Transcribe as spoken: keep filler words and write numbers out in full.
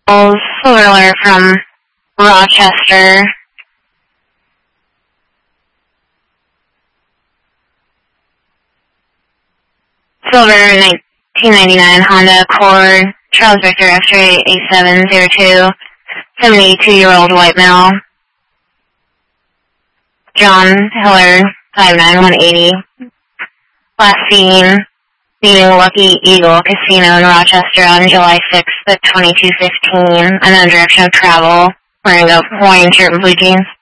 Silver alert from Rochester. Silver nineteen ninety-nine Honda Accord, Charles Victor X-ray eight seven zero two, seventy-two-year-old white male. John Hiller, five nine one eighty. Last seen leaving Lucky Eagle Casino in Rochester on July sixth at twenty-two fifteen, unknown direction of travel, wearing a Hawaiian shirt and blue jeans.